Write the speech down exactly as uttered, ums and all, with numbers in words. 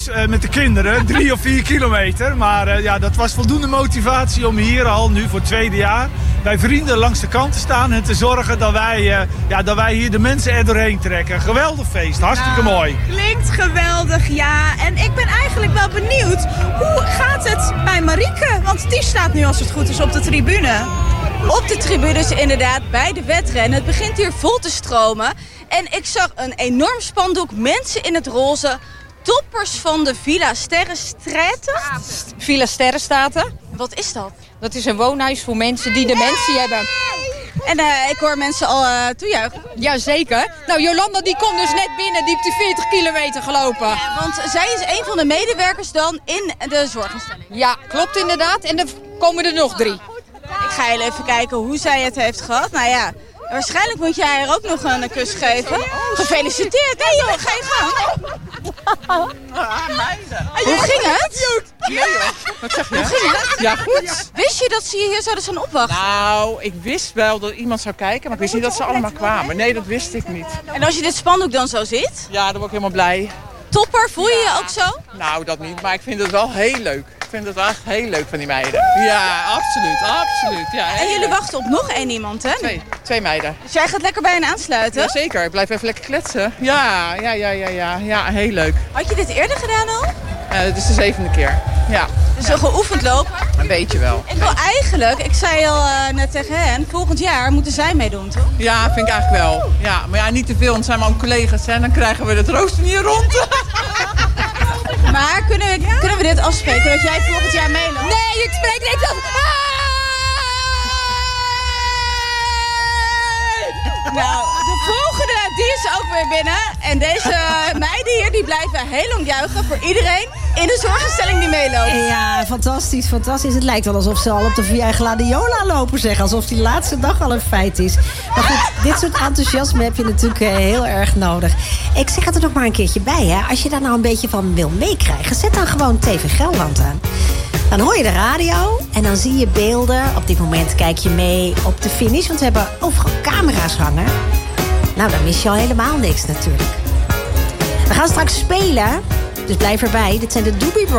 uh, met de kinderen, drie of vier kilometer. Maar uh, ja, dat was voldoende motivatie om hier al nu voor het tweede jaar bij vrienden langs de kant te staan en te zorgen dat wij, uh, ja, dat wij hier de mensen er doorheen trekken. Geweldig feest, hartstikke nou, mooi. Klinkt geweldig, ja. En ik ben eigenlijk wel benieuwd, hoe gaat het bij Marieke? Want die staat nu als het goed is op de tribune. Op de tribunes inderdaad, bij de wedrennen. Het begint hier vol te stromen. En ik zag een enorm spandoek, mensen in het roze. Toppers van de Villa Sterrenstraten. Villa Sterrenstaten. Wat is dat? Dat is een woonhuis voor mensen die dementie hebben. En uh, ik hoor mensen al uh, toejuichen. Jazeker. Nou, Jolanda die komt dus net binnen, die heeft die veertig kilometer gelopen. Ja, want zij is een van de medewerkers dan in de zorginstelling. Ja, klopt inderdaad. En er komen er nog drie. Ik ga heel even kijken hoe zij het heeft gehad. Nou ja, waarschijnlijk moet jij haar ook nog een kus geven. Gefeliciteerd. Nee joh, ga je gang. Hoe ging het? Wat zeg je? Hoe ging het? Ja, goed. Wist je dat ze je hier zouden gaan opwachten? Nou, ik wist wel dat iemand zou kijken, maar ik wist niet dat ze allemaal kwamen. Nee, dat wist ik niet. En als je dit spandoek dan zo ziet? Ja, dan word ik helemaal blij. Topper, voel je je ook zo? Nou, dat niet, maar ik vind het wel heel leuk. Ik vind het wel echt heel leuk van die meiden. Ja, absoluut, absoluut. Ja, en jullie wachten op nog één iemand, hè? Twee, twee meiden. Dus jij gaat lekker bij hen aansluiten? Jazeker, ik blijf even lekker kletsen. Ja, ja, ja, ja, ja, ja, heel leuk. Had je dit eerder gedaan al? Uh, het is de zevende keer, ja. Dus zo geoefend lopen? Een beetje wel. Ik wil eigenlijk, ik zei al uh, net tegen hen, volgend jaar moeten zij meedoen, toch? Ja, vind ik eigenlijk wel. Ja, maar ja, niet te veel, want het zijn maar ook collega's en dan krijgen we het rooster niet rond. Maar kunnen we, kunnen we dit afspreken, dat jij volgend jaar meeloopt? Nee, ik spreek niks af. Nou, de volgende, die is ook weer binnen. En deze meiden hier, die blijven heel lang juichen voor iedereen in de zorginstelling die meeloopt. Ja, fantastisch, fantastisch. Het lijkt wel alsof ze al op de Via Gladiola lopen, zeg. Alsof die laatste dag al een feit is. Maar goed, dit soort enthousiasme heb je natuurlijk heel erg nodig. Ik zeg het er nog maar een keertje bij, hè. Als je daar nou een beetje van wil meekrijgen, zet dan gewoon T V Gelderland aan. Dan hoor je de radio en dan zie je beelden. Op dit moment kijk je mee op de finish, want we hebben overal camera's hangen. Nou, dan mis je al helemaal niks natuurlijk. We gaan straks spelen, dus blijf erbij. Dit zijn de Doobie Brothers.